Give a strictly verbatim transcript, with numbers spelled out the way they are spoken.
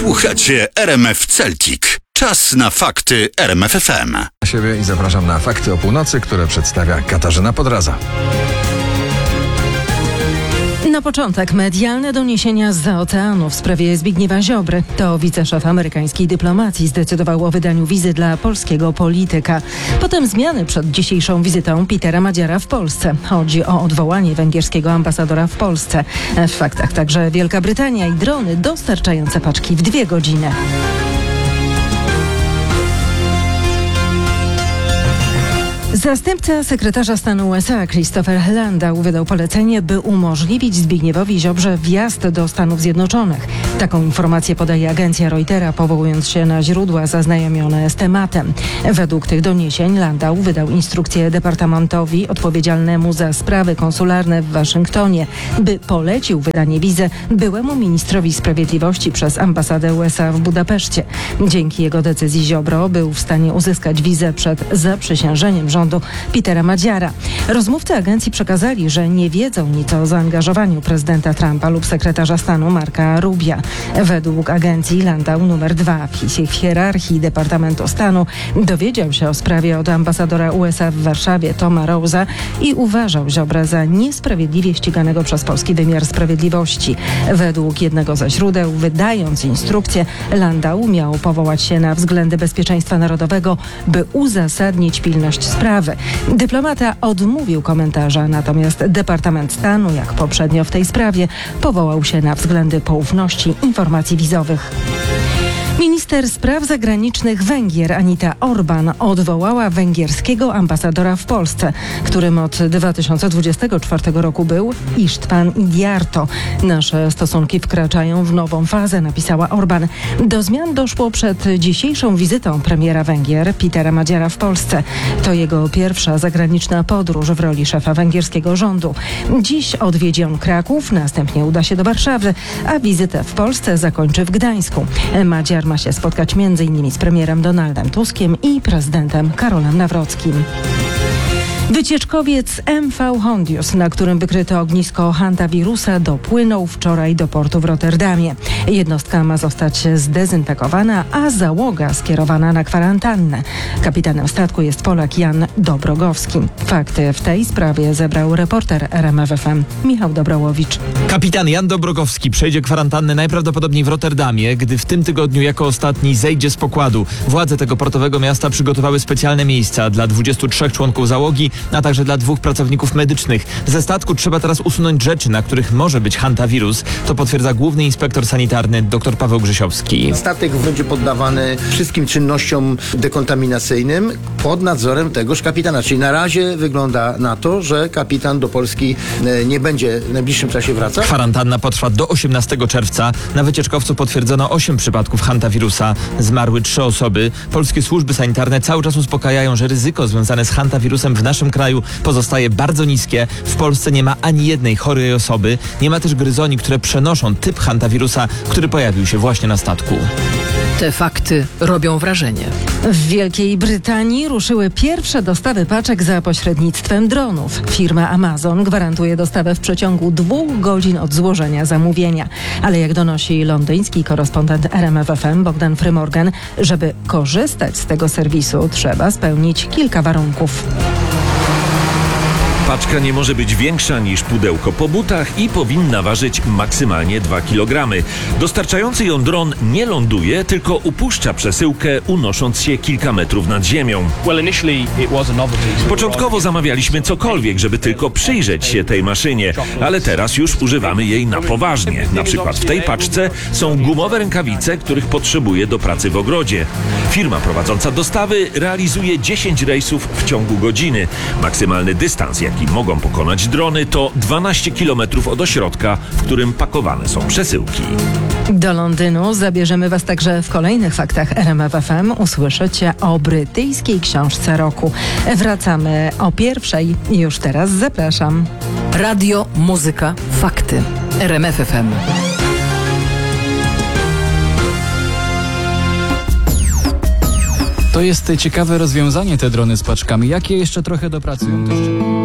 Słuchacie R M F Celtic. Czas na fakty R M F F M. Na siebie i zapraszam na fakty o północy, które przedstawia Katarzyna Podraza. Na początek medialne doniesienia zza oceanu w sprawie Zbigniewa Ziobry. To wiceszef amerykańskiej dyplomacji zdecydował o wydaniu wizy dla polskiego polityka. Potem zmiany przed dzisiejszą wizytą Petera Madziara w Polsce. Chodzi o odwołanie węgierskiego ambasadora w Polsce. W faktach także Wielka Brytania i drony dostarczające paczki w dwie godziny. Zastępca sekretarza stanu U S A Christopher Landau wydał polecenie, by umożliwić Zbigniewowi Ziobrze wjazd do Stanów Zjednoczonych. Taką informację podaje agencja Reutera, powołując się na źródła zaznajomione z tematem. Według tych doniesień Landau wydał instrukcję departamentowi odpowiedzialnemu za sprawy konsularne w Waszyngtonie, by polecił wydanie wizy byłemu ministrowi sprawiedliwości przez ambasadę U S A w Budapeszcie. Dzięki jego decyzji Ziobro był w stanie uzyskać wizę przed zaprzysiężeniem rządu Petera Madziara. Rozmówcy agencji przekazali, że nie wiedzą nic o zaangażowaniu prezydenta Trumpa lub sekretarza stanu Marca Rubia. Według agencji Landau numer dwa w hierarchii Departamentu Stanu dowiedział się o sprawie od ambasadora U S A w Warszawie Toma Rose'a i uważał Ziobrę za niesprawiedliwie ściganego przez polski wymiar sprawiedliwości. Według jednego ze źródeł, wydając instrukcję, Landau miał powołać się na względy bezpieczeństwa narodowego, by uzasadnić pilność sprawy. Dyplomata odmówił komentarza, natomiast Departament Stanu, jak poprzednio w tej sprawie, powołał się na względy poufności informacji wizowych. Minister spraw zagranicznych Węgier Anita Orban odwołała węgierskiego ambasadora w Polsce, którym od dwa tysiące dwudziestego czwartego roku był Istvan Idiarto. Nasze stosunki wkraczają w nową fazę, napisała Orban. Do zmian doszło przed dzisiejszą wizytą premiera Węgier Petera Madziara w Polsce. To jego pierwsza zagraniczna podróż w roli szefa węgierskiego rządu. Dziś odwiedzi on Kraków, następnie uda się do Warszawy, a wizytę w Polsce zakończy w Gdańsku. Madziar ma się spotkać między innymi z premierem Donaldem Tuskiem i prezydentem Karolem Nawrockim. Wycieczkowiec M V Hondius, na którym wykryto ognisko hantawirusa, dopłynął wczoraj do portu w Rotterdamie. Jednostka ma zostać zdezynfekowana, a załoga skierowana na kwarantannę. Kapitanem statku jest Polak Jan Dobrogowski. Fakty w tej sprawie zebrał reporter R M F F M Michał Dobrołowicz. Kapitan Jan Dobrogowski przejdzie kwarantannę najprawdopodobniej w Rotterdamie, gdy w tym tygodniu jako ostatni zejdzie z pokładu. Władze tego portowego miasta przygotowały specjalne miejsca dla dwudziestu trzech członków załogi, a także dla dwóch pracowników medycznych. Ze statku trzeba teraz usunąć rzeczy, na których może być hantawirus. To potwierdza główny inspektor sanitarny dr Paweł Grzesiowski. Statek będzie poddawany wszystkim czynnościom dekontaminacyjnym pod nadzorem tegoż kapitana. Czyli na razie wygląda na to, że kapitan do Polski nie będzie w najbliższym czasie wracał. Kwarantanna potrwa do osiemnastego czerwca. Na wycieczkowcu potwierdzono osiem przypadków hantawirusa. Zmarły trzy osoby. Polskie służby sanitarne cały czas uspokajają, że ryzyko związane z hantawirusem w naszym kraju pozostaje bardzo niskie. W Polsce nie ma ani jednej chorej osoby. Nie ma też gryzoni, które przenoszą typ hantawirusa, który pojawił się właśnie na statku. Te fakty robią wrażenie. W Wielkiej Brytanii ruszyły pierwsze dostawy paczek za pośrednictwem dronów. Firma Amazon gwarantuje dostawę w przeciągu dwóch godzin od złożenia zamówienia. Ale jak donosi londyński korespondent R M F F M Bogdan Frymorgan, żeby korzystać z tego serwisu, trzeba spełnić kilka warunków. Paczka nie może być większa niż pudełko po butach i powinna ważyć maksymalnie dwa kilogramy. Dostarczający ją dron nie ląduje, tylko upuszcza przesyłkę, unosząc się kilka metrów nad ziemią. Początkowo zamawialiśmy cokolwiek, żeby tylko przyjrzeć się tej maszynie, ale teraz już używamy jej na poważnie. Na przykład w tej paczce są gumowe rękawice, których potrzebuję do pracy w ogrodzie. Firma prowadząca dostawy realizuje dziesięć rejsów w ciągu godziny. Maksymalny dystans, jaki mogą pokonać drony, to dwanaście kilometrów od ośrodka, w którym pakowane są przesyłki. Do Londynu zabierzemy Was także w kolejnych faktach R M F F M. Usłyszycie o brytyjskiej książce roku. Wracamy o pierwszej. Już teraz zapraszam. Radio, muzyka, fakty. R M F F M. To jest ciekawe rozwiązanie, te drony z paczkami. Jakie jeszcze trochę dopracują, to jeszcze...